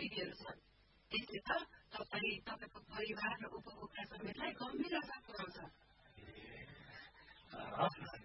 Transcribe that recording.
गतिविधिहरू छन्। यसले त तपाईँ, तपाईको परिवार र उपभोक्ता समेतलाई गम्भीर असर पुर्याउँछ।